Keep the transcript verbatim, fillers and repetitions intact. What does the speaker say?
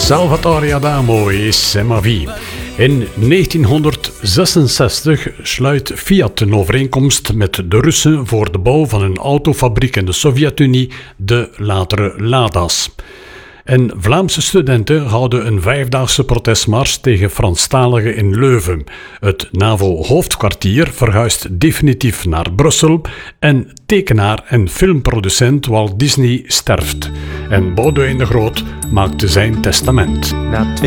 Salvatore Adamo is C'est ma vie. In negentienhonderdzesenzestig sluit Fiat een overeenkomst met de Russen voor de bouw van een autofabriek in de Sovjet-Unie, de latere Lada's. En Vlaamse studenten houden een vijfdaagse protestmars tegen Franstaligen in Leuven. Het NAVO-hoofdkwartier verhuist definitief naar Brussel en tekenaar en filmproducent Walt Disney sterft. En Boudewijn de Groot maakte zijn testament. Na